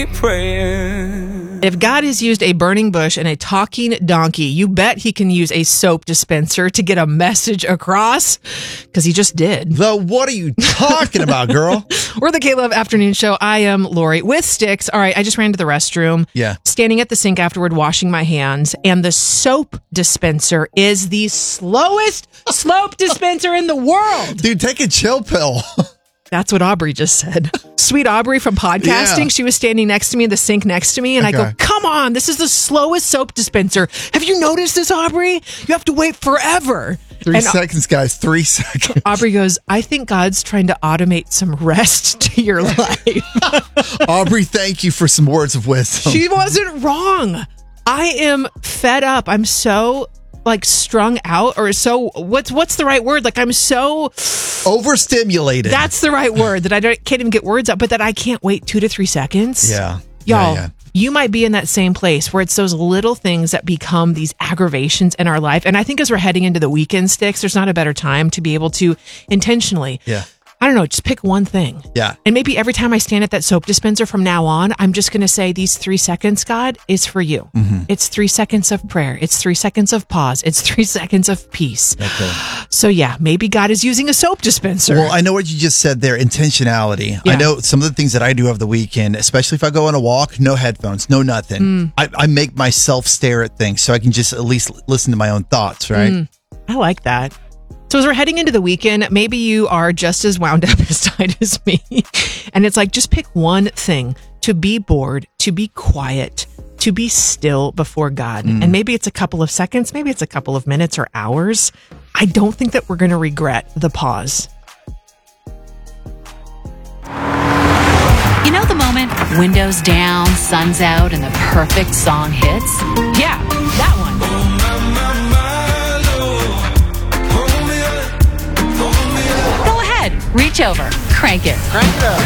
If God has used a burning bush and a talking donkey, you bet he can use a soap dispenser to get a message across, because he just did. What are you talking about, girl? We're the K-Love Afternoon Show. I am Lori with Sticks. All right, I just ran to the restroom. Yeah. Standing at the sink afterward, washing my hands, and the soap dispenser is the slowest soap dispenser in the world. Dude, take a chill pill. That's what Aubrey just said. Sweet Aubrey from podcasting. Yeah. She was standing next to me in the sink next to me. And I go, come on, this is the slowest soap dispenser. Have you noticed this, Aubrey? You have to wait forever. 3 seconds, guys. 3 seconds. Aubrey goes, I think God's trying to automate some rest to your life. Aubrey, thank you for some words of wisdom. She wasn't wrong. I am fed up. I'm so strung out, or so what's the right word? I'm so overstimulated. That's the right word, that I can't even get words out, but that I can't wait 2 to 3 seconds. Yeah. Y'all, Yeah. You might be in that same place where it's those little things that become these aggravations in our life. And I think as we're heading into the weekend, Sticks, there's not a better time to be able to intentionally, I don't know, just pick one thing. Yeah. And maybe every time I stand at that soap dispenser from now on, I'm just going to say, these 3 seconds, God, is for you. Mm-hmm. It's 3 seconds of prayer. It's 3 seconds of pause. It's 3 seconds of peace. Okay. So yeah, maybe God is using a soap dispenser. Well, I know what you just said there, intentionality. Yeah. I know some of the things that I do over the weekend, especially if I go on a walk, no headphones, no nothing. I make myself stare at things so I can just at least listen to my own thoughts, right? I like that. So as we're heading into the weekend, maybe you are just as wound up as tight as me. And it's just pick one thing to be bored, to be quiet, to be still before God. And maybe it's a couple of seconds, maybe it's a couple of minutes or hours. I don't think that we're going to regret the pause. You know the moment, windows down, sun's out, and the perfect song hits? Yeah, that one. Go ahead, reach over, crank it. Crank it up.